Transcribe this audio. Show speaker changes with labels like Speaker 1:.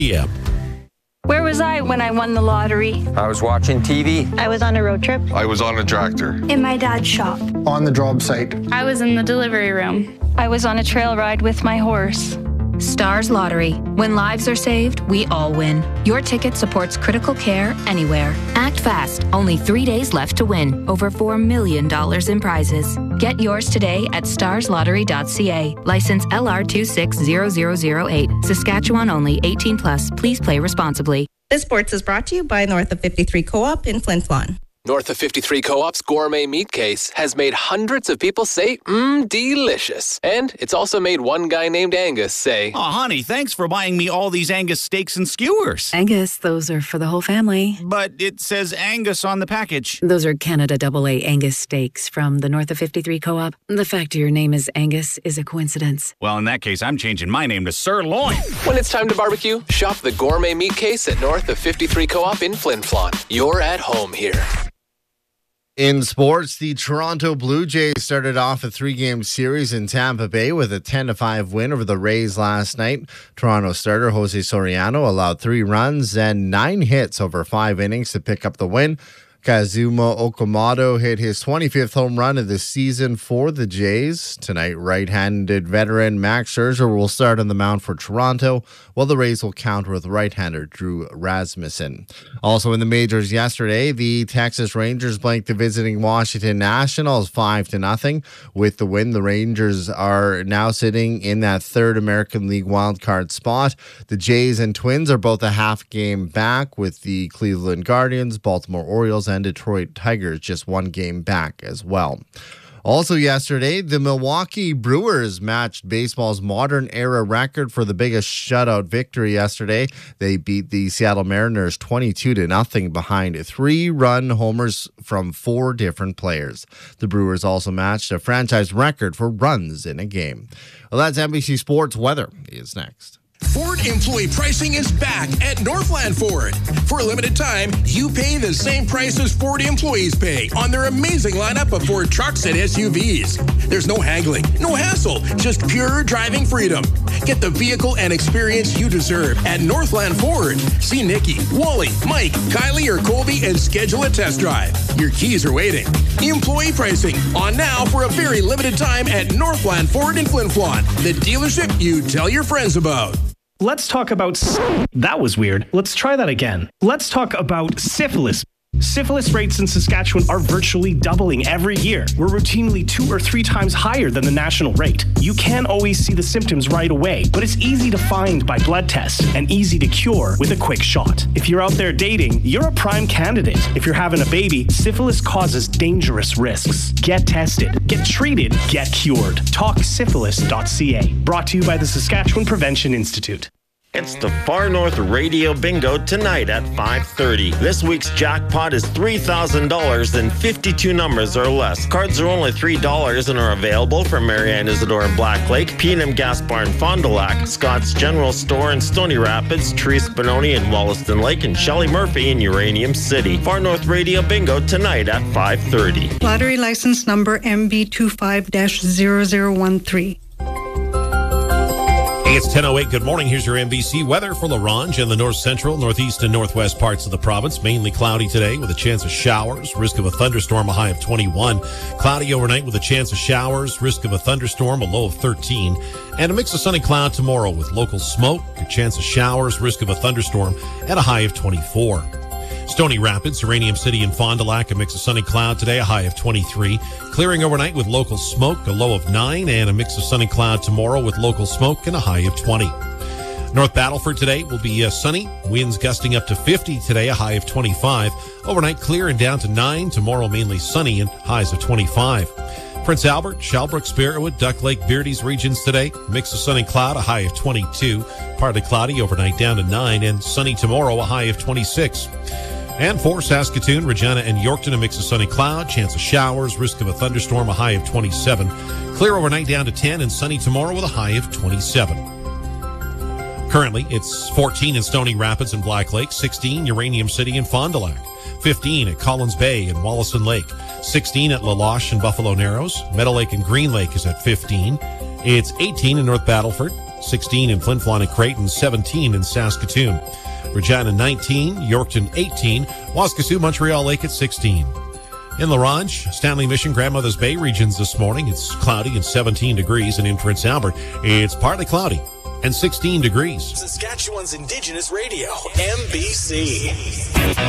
Speaker 1: Yeah.
Speaker 2: Where was I when I won the lottery?
Speaker 3: I was watching TV.
Speaker 4: I was on a road trip.
Speaker 5: I was on a tractor.
Speaker 2: In my dad's shop.
Speaker 6: On the job site.
Speaker 7: I was in the delivery room.
Speaker 2: I was on a trail ride with my horse.
Speaker 8: Stars Lottery. When lives are saved, we all win. Your ticket supports critical care anywhere. Act fast. Only 3 days left to win. Over $4 million in prizes. Get yours today at starslottery.ca. License LR260008. Saskatchewan only. 18 plus. Please play responsibly.
Speaker 4: This sports is brought to you by North of 53 Co-op in Flin Flon.
Speaker 9: North of 53 Co-op's gourmet meat case has made hundreds of people say, delicious. And it's also made one guy named Angus say,
Speaker 1: "Oh, honey, thanks for buying me all these Angus steaks and skewers."
Speaker 10: Angus, those are for the whole family.
Speaker 1: But it says Angus on the package.
Speaker 10: Those are Canada AA Angus steaks from the North of 53 Co-op. The fact your name is Angus is a coincidence.
Speaker 1: Well, in that case, I'm changing my name to Sirloin.
Speaker 9: When it's time to barbecue, shop the gourmet meat case at North of 53 Co-op in Flin Flon. You're at home here.
Speaker 11: In sports, the Toronto Blue Jays started off a 3-game series in Tampa Bay with a 10-5 win over the Rays last night. Toronto starter Jose Soriano allowed 3 runs and 9 hits over 5 innings to pick up the win. Kazuma Okamoto hit his 25th home run of the season for the Jays. Tonight, right-handed veteran Max Scherzer will start on the mound for Toronto, while the Rays will counter with right-hander Drew Rasmussen. Also in the majors yesterday, the Texas Rangers blanked the visiting Washington Nationals 5-0. With the win, the Rangers are now sitting in that third American League wildcard spot. The Jays and Twins are both a half game back, with the Cleveland Guardians, Baltimore Orioles, and Detroit Tigers just 1 game back as well. Also yesterday, the Milwaukee Brewers matched baseball's modern era record for the biggest shutout victory yesterday. They beat the Seattle Mariners 22-0 behind 3-run homers from 4 different players. The Brewers also matched a franchise record for runs in a game. Well, that's NBC Sports. Weather is next.
Speaker 12: Ford employee pricing is back at Northland Ford. For a limited time, you pay the same price as Ford employees pay on their amazing lineup of Ford trucks and SUVs. There's no haggling, no hassle, just pure driving freedom. Get the vehicle and experience you deserve at Northland Ford. See Nikki, Wally, Mike, Kylie, or Colby and schedule a test drive. Your keys are waiting. Employee pricing on now for a very limited time at Northland Ford in Flin Flon, the dealership you tell your friends about.
Speaker 13: Let's talk about... That was weird. Let's try that again. Let's talk about syphilis. Syphilis rates in Saskatchewan are virtually doubling every year. We're routinely 2 or 3 times higher than the national rate. You can't always see the symptoms right away, but it's easy to find by blood test and easy to cure with a quick shot. If you're out there dating, you're a prime candidate. If you're having a baby, syphilis causes dangerous risks. Get tested, get treated, get cured. TalkSyphilis.ca. Brought to you by the Saskatchewan Prevention Institute.
Speaker 14: It's the Far North Radio Bingo tonight at 5:30. This week's jackpot is $3,000 and 52 numbers or less. Cards are only $3 and are available from Marianne Isidore in Black Lake, P&M Gas Bar in Fond du Lac, Scott's General Store in Stony Rapids, Therese Benoni in Wollaston Lake, and Shelley Murphy in Uranium City. Far North Radio Bingo tonight at 5:30.
Speaker 15: Lottery license number MB25-0013.
Speaker 1: It's 10:08. Good morning. Here's your NBC weather for La Ronge and the north central, northeast, and northwest parts of the province. Mainly cloudy today with a chance of showers. Risk of a thunderstorm, a high of 21. Cloudy overnight with a chance of showers. Risk of a thunderstorm, a low of 13. And a mix of sunny cloud tomorrow with local smoke, a chance of showers, risk of a thunderstorm, and a high of 24. Stony Rapids, Uranium City, and Fond du Lac, a mix of sunny cloud today, a high of 23. Clearing overnight with local smoke, a low of 9, and a mix of sunny cloud tomorrow with local smoke and a high of 20. North Battleford today will be sunny, winds gusting up to 50 today, a high of 25. Overnight clear and down to 9, tomorrow mainly sunny and highs of 25. Prince Albert, Shalbrook, Spiritwood, Duck Lake, Beardy's regions today, mix of sunny cloud, a high of 22. Partly cloudy, overnight down to 9, and sunny tomorrow, a high of 26. And for Saskatoon, Regina, and Yorkton, a mix of sunny cloud, chance of showers, risk of a thunderstorm, a high of 27. Clear overnight down to 10 and sunny tomorrow with a high of 27. Currently, it's 14 in Stony Rapids and Black Lake, 16 Uranium City and Fond du Lac, 15 at Collins Bay and Wollaston Lake, 16 at La Loche and Buffalo Narrows. Meadow Lake and Green Lake is at 15. It's 18 in North Battleford, 16 in Flin Flon and Creighton, 17 in Saskatoon. Regina 19, Yorkton 18, Waskesiu, Montreal Lake at 16. In La Ronge, Stanley Mission, Grandmother's Bay regions this morning, it's cloudy and 17 degrees. And in Prince Albert, it's partly cloudy and 16 degrees.
Speaker 3: Saskatchewan's Indigenous Radio, MBC.